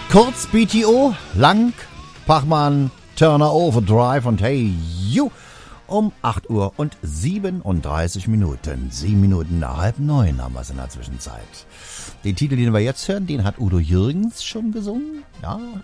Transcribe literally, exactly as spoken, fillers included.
Kurz B T O, lang Pachmann, Turner Overdrive und Hey You um acht Uhr und siebenunddreißig Minuten. Sieben Minuten nach halb neun haben wir es in der Zwischenzeit. Den Titel, den wir jetzt hören, den hat Udo Jürgens schon gesungen. Ja,